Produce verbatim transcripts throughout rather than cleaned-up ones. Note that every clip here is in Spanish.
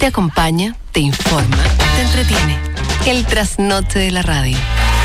Te acompaña, te informa, te entretiene. El trasnoche de la radio.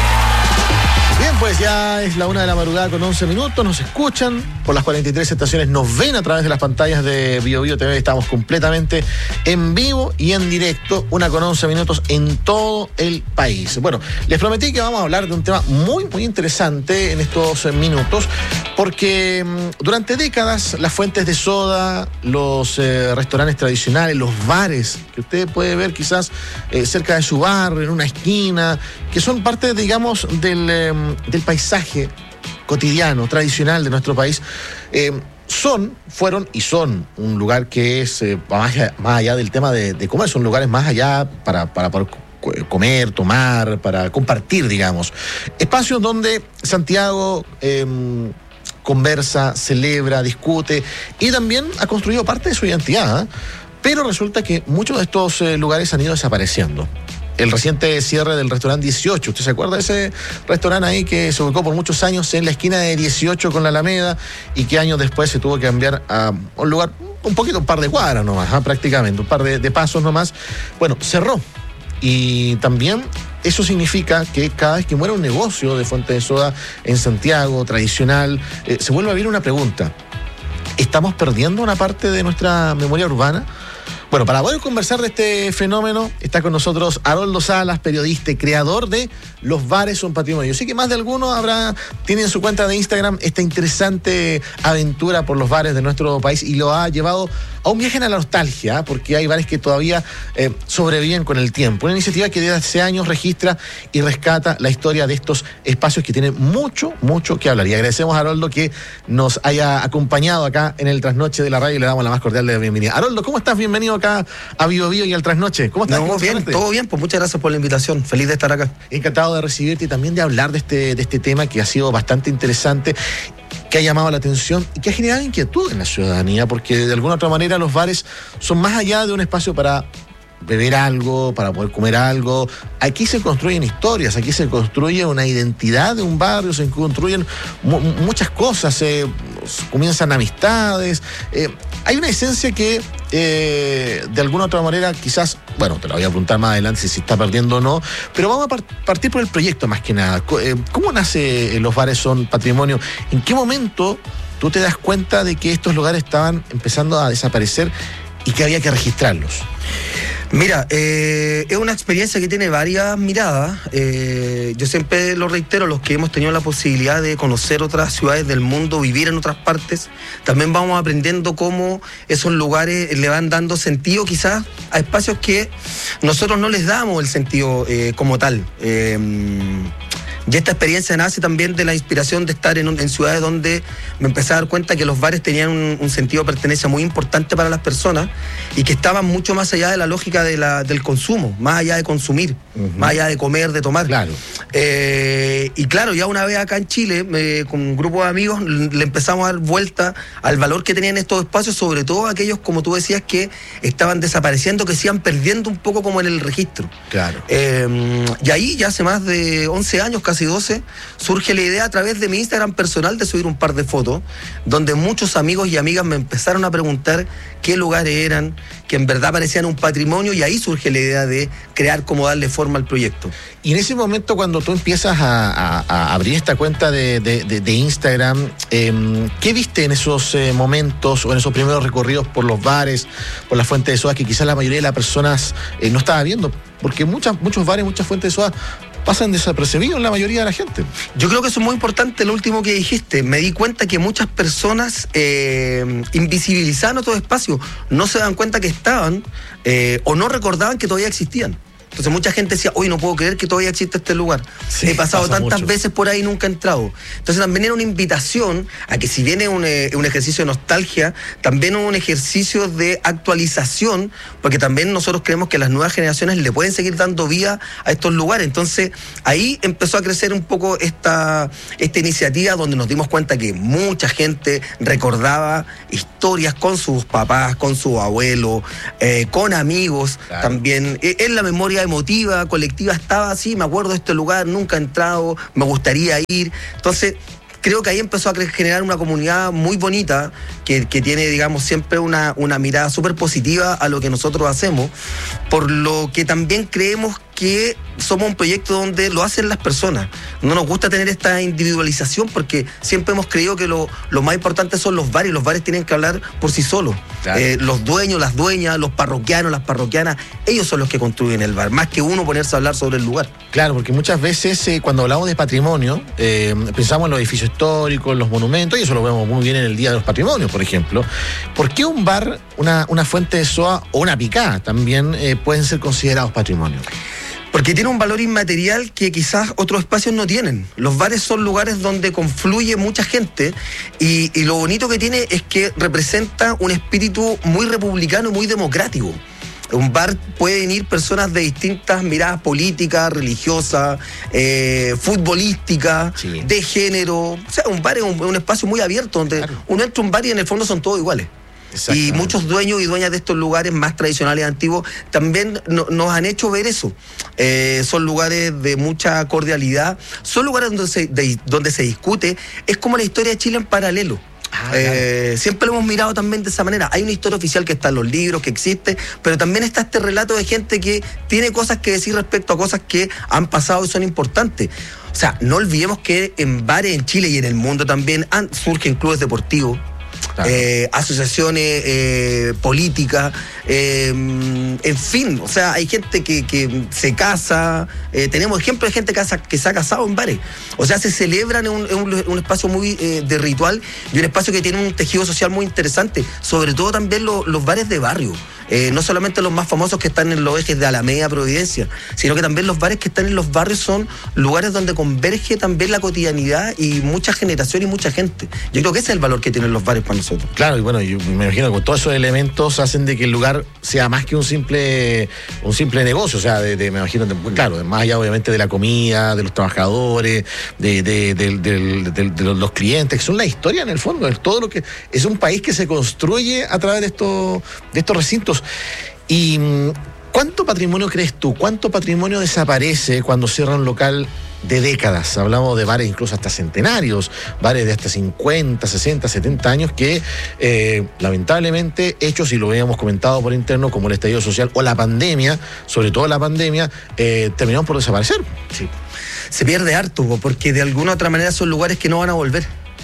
Bien, pues ya es la una de la madrugada con once minutos, nos escuchan por las cuarenta y tres estaciones, nos ven a través de las pantallas de Bio Bio T V, estamos completamente en vivo y en directo, una con once minutos en todo el país. Bueno, les prometí que vamos a hablar de un tema muy, muy interesante en estos minutos, porque durante décadas las fuentes de soda, los eh, restaurantes tradicionales, los bares, que usted puede ver quizás eh, cerca de su barrio, en una esquina, que son parte, digamos, del... Eh, del paisaje cotidiano, tradicional de nuestro país, eh, son, fueron y son un lugar que es eh, más, allá, más allá del tema de, de comer, son lugares más allá para, para poder comer, tomar, para compartir, digamos. Espacios donde Santiago eh, conversa, celebra, discute y también ha construido parte de su identidad, ¿eh? Pero resulta que muchos de estos eh, lugares han ido desapareciendo. El reciente cierre del restaurante dieciocho, ¿usted se acuerda de ese restaurante ahí que se ubicó por muchos años en la esquina de dieciocho con la Alameda y que años después se tuvo que cambiar a un lugar, un poquito, un par de cuadras nomás, ¿eh? prácticamente, un par de, de pasos nomás? Bueno, cerró. Y también eso significa que cada vez que muera un negocio de fuente de soda en Santiago, tradicional, eh, se vuelve a abrir una pregunta. ¿Estamos perdiendo una parte de nuestra memoria urbana? Bueno, para poder conversar de este fenómeno, está con nosotros Haroldo Salas, periodista y creador de Los Bares Son Patrimonio. Yo sé que más de alguno habrá, tiene en su cuenta de Instagram esta interesante aventura por los bares de nuestro país y lo ha llevado a un viaje en la nostalgia, porque hay bares que todavía eh, sobreviven con el tiempo. Una iniciativa que desde hace años registra y rescata la historia de estos espacios que tienen mucho, mucho que hablar. Y agradecemos a Haroldo que nos haya acompañado acá en el Trasnoche de la radio y le damos la más cordial de la bienvenida. Haroldo, ¿cómo estás? Bienvenido acá a Bio Bio y al Trasnoche. ¿Cómo estás? No, bien, todo bien, pues muchas gracias por la invitación. Feliz de estar acá. Encantado de recibirte y también de hablar de este, de este tema que ha sido bastante interesante, que ha llamado la atención y que ha generado inquietud en la ciudadanía, porque de alguna otra manera los bares son más allá de un espacio para beber algo, para poder comer algo. Aquí se construyen historias, aquí se construye una identidad de un barrio, se construyen mu- muchas cosas, eh, comienzan amistades, eh, hay una esencia que eh, de alguna otra manera quizás, bueno, te la voy a preguntar más adelante si se está perdiendo o no, pero vamos a par- partir por el proyecto más que nada. ¿Cómo nace Los Bares Son Patrimonio? ¿En qué momento tú te das cuenta de que estos lugares estaban empezando a desaparecer y que había que registrarlos? Mira, eh, es una experiencia que tiene varias miradas. Eh, yo siempre lo reitero, los que hemos tenido la posibilidad de conocer otras ciudades del mundo, vivir en otras partes, también vamos aprendiendo cómo esos lugares le van dando sentido quizás a espacios que nosotros no les damos el sentido eh, como tal. Eh, Y esta experiencia nace también de la inspiración de estar en, en ciudades donde me empecé a dar cuenta que los bares tenían un, un sentido de pertenencia muy importante para las personas y que estaban mucho más allá de la lógica de la, del consumo, más allá de consumir, uh-huh. más allá de comer, de tomar. Claro. Eh, y claro, ya una vez acá en Chile, eh, con un grupo de amigos, le empezamos a dar vuelta al valor que tenían estos espacios, sobre todo aquellos, como tú decías, que estaban desapareciendo, que se iban perdiendo un poco como en el registro. Claro. Eh, y ahí, ya hace más de once años, casi doce, surge la idea a través de mi Instagram personal de subir un par de fotos, donde muchos amigos y amigas me empezaron a preguntar qué lugares eran, que en verdad parecían un patrimonio, y ahí surge la idea de crear cómo darle forma al proyecto. Y en ese momento, cuando tú empiezas a, a, a abrir esta cuenta de, de, de, de Instagram, eh, ¿qué viste en esos eh, momentos o en esos primeros recorridos por los bares, por la fuente de soda, que quizás la mayoría de las personas eh, no estaba viendo? Porque muchas, muchos bares, muchas fuentes de soda pasan desapercibidos en la mayoría de la gente. Yo creo que eso es muy importante, lo último que dijiste. Me di cuenta que muchas personas eh, invisibilizaban otros espacios, no se dan cuenta que estaban eh, o no recordaban que todavía existían. Entonces mucha gente decía, hoy no puedo creer que todavía existe este lugar. Sí, he pasado pasa tantas mucho. veces por ahí y nunca he entrado. Entonces también era una invitación a que, si bien es un, eh, un ejercicio de nostalgia, también un ejercicio de actualización, porque también nosotros creemos que las nuevas generaciones le pueden seguir dando vida a estos lugares. Entonces ahí empezó a crecer un poco esta, esta iniciativa, donde nos dimos cuenta que mucha gente recordaba historias con sus papás, con sus abuelos, eh, con amigos, claro. También en la memoria emotiva, colectiva, estaba así, me acuerdo de este lugar, nunca he entrado, me gustaría ir. Entonces, creo que ahí empezó a generar una comunidad muy bonita, que, que tiene, digamos, siempre una, una mirada súper positiva a lo que nosotros hacemos, por lo que también creemos que somos un proyecto donde lo hacen las personas. No nos gusta tener esta individualización porque siempre hemos creído que lo, lo más importante son los bares, y los bares tienen que hablar por sí solos. Claro. Eh, los dueños, las dueñas, los parroquianos, las parroquianas, ellos son los que construyen el bar, más que uno ponerse a hablar sobre el lugar. Claro, porque muchas veces eh, cuando hablamos de patrimonio, eh, pensamos en los edificios históricos, los monumentos, y eso lo vemos muy bien en el Día de los Patrimonios, por ejemplo. ¿Por qué un bar, una, una fuente de soda o una picada también eh, pueden ser considerados patrimonio? Porque tiene un valor inmaterial que quizás otros espacios no tienen. Los bares son lugares donde confluye mucha gente y, y lo bonito que tiene es que representa un espíritu muy republicano y muy democrático. Un bar pueden ir personas de distintas miradas políticas, religiosas, eh, futbolísticas, sí. de género. O sea, un bar es un, un espacio muy abierto donde claro. uno entra a un bar y en el fondo son todos iguales. Y muchos dueños y dueñas de estos lugares más tradicionales y antiguos también no, nos han hecho ver eso. Eh, son lugares de mucha cordialidad, son lugares donde se, de, donde se discute. Es como la historia de Chile en paralelo. Ah, eh, claro. Siempre lo hemos mirado también de esa manera. Hay una historia oficial que está en los libros, que existe, pero también está este relato de gente que tiene cosas que decir respecto a cosas que han pasado y son importantes. O sea, no olvidemos que en bares en Chile y en el mundo también han, surgen clubes deportivos. Claro. Eh, asociaciones eh, políticas, eh, en fin, o sea, hay gente que, que se casa, eh, tenemos ejemplos de gente que, casa, que se ha casado en bares, o sea, se celebran en un, en un, un espacio muy eh, de ritual y un espacio que tiene un tejido social muy interesante, sobre todo también lo, los bares de barrio. Eh, no solamente los más famosos que están en los ejes de Alameda, Providencia, sino que también los bares que están en los barrios son lugares donde converge también la cotidianidad y mucha generación y mucha gente. Yo creo que ese es el valor que tienen los bares para nosotros. Claro, y bueno, yo me imagino que todos esos elementos hacen de que el lugar sea más que un simple un simple negocio, o sea, de, de, me imagino, de, claro, más allá obviamente de la comida, de los trabajadores, de, de, de, de, de, de, de los clientes, que son la historia en el fondo, es todo lo que es un país que se construye a través de estos, de estos recintos. Y ¿cuánto patrimonio crees tú? ¿Cuánto patrimonio desaparece cuando cierra un local de décadas? Hablamos de bares incluso hasta centenarios, bares de hasta cincuenta, sesenta, setenta años que eh, lamentablemente hechos, y lo habíamos comentado por interno, como el estallido social o la pandemia, sobre todo la pandemia, eh, terminaron por desaparecer. Sí. Se pierde harto, porque de alguna u otra manera son lugares que no van a volver.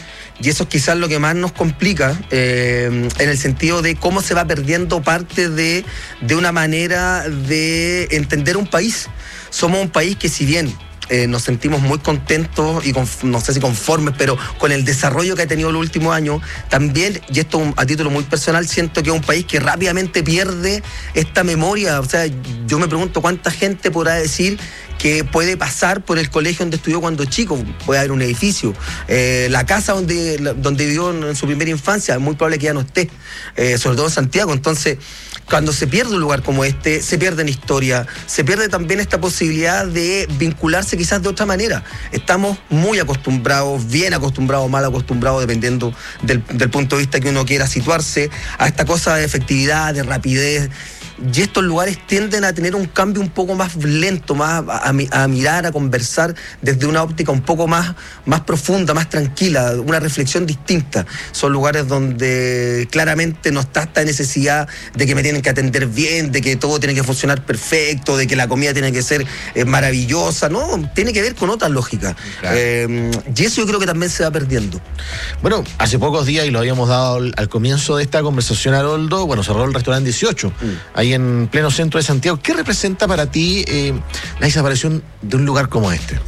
Y eso es quizás lo que más nos complica, eh, en el sentido de cómo se va perdiendo parte de, de una manera de entender un país. Somos un país que, si bien eh, nos sentimos muy contentos y con, no sé si conformes, pero con el desarrollo que ha tenido el último año, también, y esto a título muy personal, siento que es un país que rápidamente pierde esta memoria. O sea, yo me pregunto cuánta gente podrá decir que puede pasar por el colegio donde estudió cuando chico. Puede haber un edificio, eh, la casa donde, donde vivió en, en su primera infancia, es muy probable que ya no esté, eh, sobre todo en Santiago. Entonces, cuando se pierde un lugar como este, se pierde en historia, se pierde también esta posibilidad de vincularse quizás de otra manera. Estamos muy acostumbrados, bien acostumbrados, mal acostumbrados, dependiendo del, del punto de vista que uno quiera situarse, a esta cosa de efectividad, de rapidez. Y estos lugares tienden a tener un cambio un poco más lento, más a, a, a mirar, a conversar desde una óptica un poco más, más profunda, más tranquila, una reflexión distinta. Son lugares donde claramente no está esta necesidad de que me tienen que atender bien, de que todo tiene que funcionar perfecto, de que la comida tiene que ser eh, maravillosa. No, tiene que ver con otras lógicas. Claro. Eh, y eso yo creo que también se va perdiendo. Bueno, hace pocos días, y lo habíamos dado al, al comienzo de esta conversación, Haroldo, bueno, cerró el restaurante dieciocho. Mm. Ahí en pleno centro de Santiago. ¿Qué representa para ti eh, la desaparición de un lugar como este?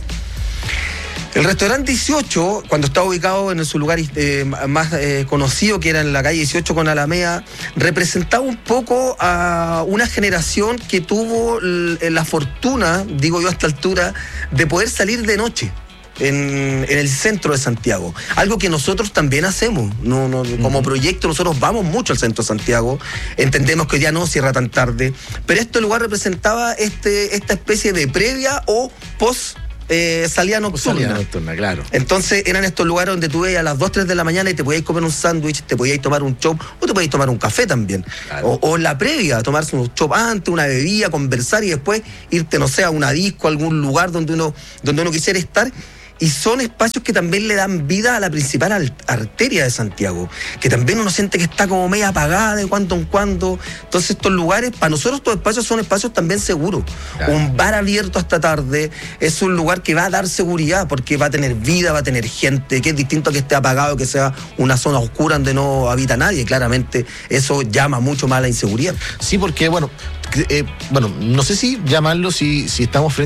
El restaurante dieciocho, cuando estaba ubicado en su lugar eh, más eh, conocido, que era en la calle dieciocho con Alameda, representaba un poco a una generación que tuvo la fortuna, digo yo a esta altura, de poder salir de noche. En, en el centro de Santiago, algo que nosotros también hacemos. No, no, como proyecto nosotros vamos mucho al centro de Santiago, entendemos que hoy día no cierra tan tarde, pero este lugar representaba este, esta especie de previa o post eh, salida nocturna. Salida nocturna, claro. Entonces eran estos lugares donde tú veías a las dos, tres de la mañana y te podías comer un sándwich, te podías tomar un chop o te podías tomar un café también. Claro. O, o la previa, tomarse un chop antes, una bebida, conversar y después irte, no sé, a una disco, a algún lugar donde uno, donde uno quisiera estar. y son espacios que también le dan vida a la principal al- arteria de Santiago, que también uno siente que está como media apagada de cuando en cuando. Entonces estos lugares, para nosotros estos espacios son espacios también seguros. Claro. Un bar abierto hasta tarde es un lugar que va a dar seguridad, porque va a tener vida, va a tener gente, que es distinto a que esté apagado, que sea una zona oscura donde no habita nadie. Claramente eso llama mucho más a la inseguridad. Sí, porque, bueno, eh, bueno, no sé si llamarlo si, si estamos frente